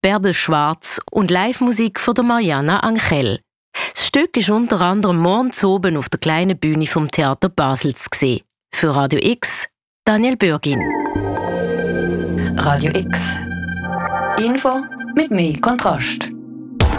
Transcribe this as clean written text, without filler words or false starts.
Bärbel Schwarz und Live-Musik von der Mariana Angel. Das Stück ist unter anderem morgens oben auf der kleinen Bühne vom Theater Basel zu sehen. Für Radio X, Daniel Bürgin. Radio X. Info mit mehr Kontrast.